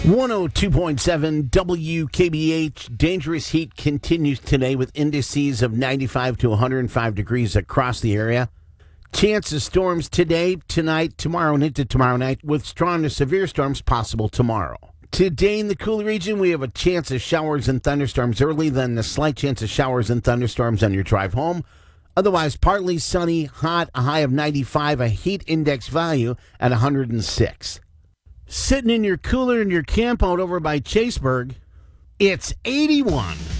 102.7 WKBH. Dangerous heat continues today with indices of 95 to 105 degrees across the area. Chance of storms today, tonight, tomorrow, and into tomorrow night, with strong to severe storms possible tomorrow. Today in the Coulee region, we have a chance of showers and thunderstorms early, then a slight chance of showers and thunderstorms on your drive home. Otherwise, partly sunny, hot, a high of 95, a heat index value at 106. Sitting in your cooler in your camp out over by Chaseburg, it's 81.